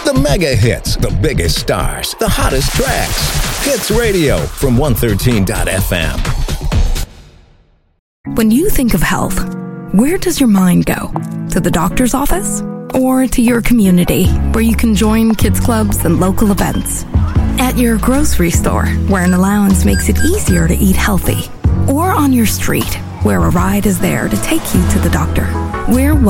The mega hits, the biggest stars, the hottest tracks. Hits Radio from 113.fm. When you think of health, where does your mind go? To the doctor's office? Or to your community, where you can join kids clubs and local events? At your grocery store, where an allowance makes it easier to eat healthy? Or on your street, where a ride is there to take you to the doctor? We're